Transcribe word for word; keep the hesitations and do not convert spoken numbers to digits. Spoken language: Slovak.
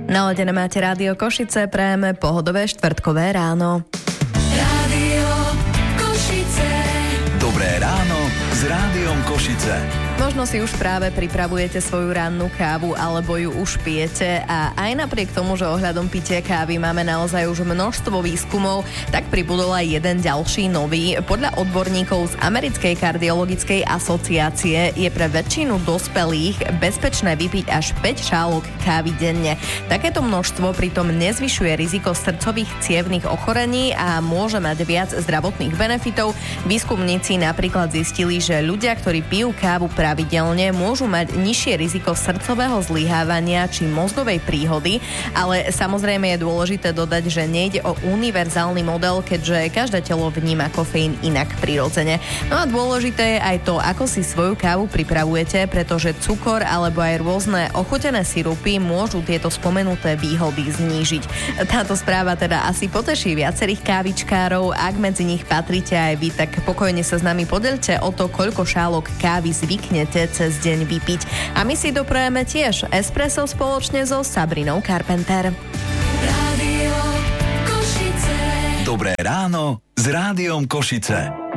Naladené máte Rádio Košice, prajeme pohodové štvrtkové ráno. Rádio Košice. Dobré ráno s Rádiom Košice. Možno si už práve pripravujete svoju rannú kávu alebo ju už pijete a aj napriek tomu, že ohľadom pitia kávy máme naozaj už množstvo výskumov, tak pribudol aj jeden ďalší nový. Podľa odborníkov z Americkej kardiologickej asociácie je pre väčšinu dospelých bezpečné vypiť až päť šálok kávy denne. Takéto množstvo pritom nezvyšuje riziko srdcových cievnych ochorení a môže mať viac zdravotných benefitov. Výskumníci napríklad zistili, že ľudia, ktorí pijú kávu pravidelne, môžu mať nižšie riziko srdcového zlyhávania či mozgovej príhody, ale samozrejme je dôležité dodať, že nejde o univerzálny model, keďže každé telo vníma kofeín inak prirodzene. No a dôležité je aj to, ako si svoju kávu pripravujete, pretože cukor alebo aj rôzne ochutené sirupy môžu tieto spomenuté výhody znížiť. Táto správa teda asi poteší viacerých kávičkárov. Ak medzi nich patríte aj vy, tak pokojne sa s nami podeľte o to, koľko šálok kávy zvykne cez deň vypiť. A my si doprajeme tiež espresso spoločne so Sabrinou Carpenter. Rádio Košice. Dobré ráno s Rádiom Košice.